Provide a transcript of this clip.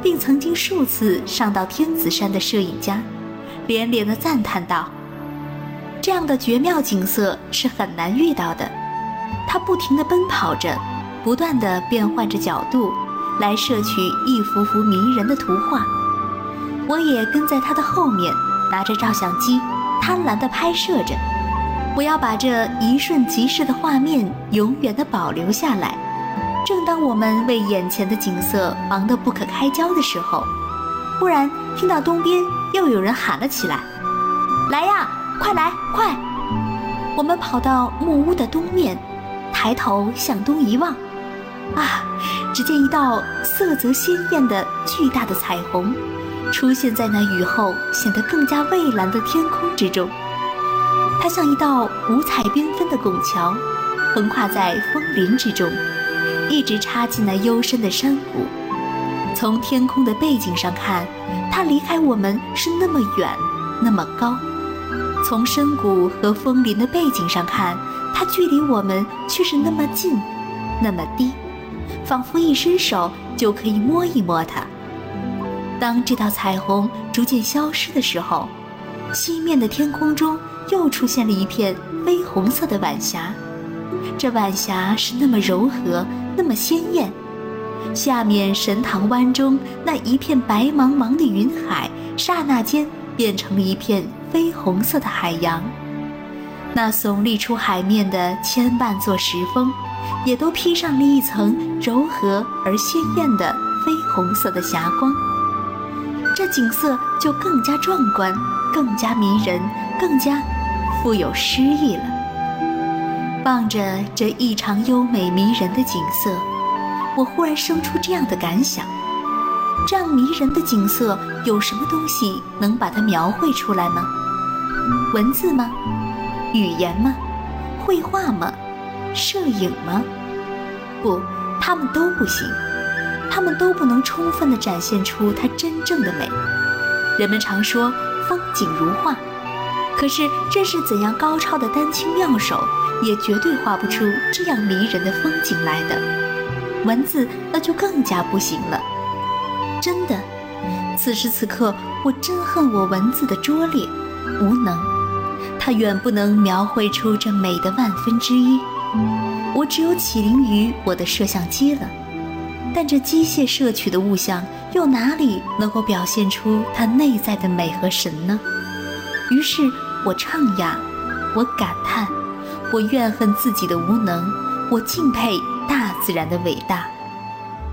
并曾经数次上到天子山的摄影家，连连地赞叹道：这样的绝妙景色是很难遇到的。他不停地奔跑着，不断地变换着角度，来摄取一幅幅迷人的图画。我也跟在他的后面，拿着照相机，贪婪地拍摄着。我要把这一瞬即逝的画面永远地保留下来。正当我们为眼前的景色忙得不可开交的时候，忽然听到东边又有人喊了起来：来呀，快来，快！我们跑到木屋的东面，抬头向东一望，啊，只见一道色泽鲜艳的巨大的彩虹出现在那雨后显得更加蔚蓝的天空之中。它像一道五彩缤纷的拱桥，横跨在枫林之中，一直插进那幽深的山谷。从天空的背景上看，它离开我们是那么远，那么高；从深谷和枫林的背景上看，它距离我们却是那么近，那么低，仿佛一伸手就可以摸一摸它。当这道彩虹逐渐消失的时候，西面的天空中又出现了一片绯红色的晚霞。这晚霞是那么柔和，那么鲜艳。下面神堂湾中那一片白茫茫的云海，刹那间变成了一片绯红色的海洋。那耸立出海面的千万座石峰，也都披上了一层柔和而鲜艳的绯红色的霞光。这景色就更加壮观，更加迷人，更加富有诗意了。望着这异常优美迷人的景色，我忽然生出这样的感想：这样迷人的景色，有什么东西能把它描绘出来吗？文字吗？语言吗？绘画吗？摄影吗？不，它们都不行，它们都不能充分地展现出它真正的美。人们常说风景如画，可是这是怎样高超的丹青妙手，也绝对画不出这样迷人的风景来的。文字那就更加不行了。真的，此时此刻，我真恨我文字的拙劣无能，它远不能描绘出这美的万分之一。我只有起灵于我的摄像机了，但这机械摄取的物象又哪里能够表现出它内在的美和神呢？于是我怅哑，我感叹，我怨恨自己的无能，我敬佩大自然的伟大。